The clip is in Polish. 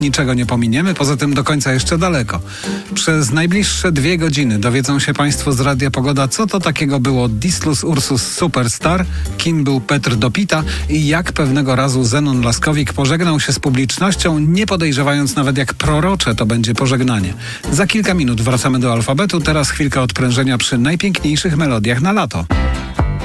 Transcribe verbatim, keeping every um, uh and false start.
Niczego nie pominiemy, poza tym do końca jeszcze daleko. Przez najbliższe dwie godziny dowiedzą się Państwo z Radia Pogoda, co to takiego było Displus Ursus Superstar, kim był Petr Dopita i jak pewnego razu Zenon Laskowik pożegnał się z publicznością, nie podejrzewając nawet, jak prorocze to będzie pożegnanie. Za kilka minut wracamy do alfabetu, teraz chwilka odprężenia przy najpiękniejszych melodiach na lato.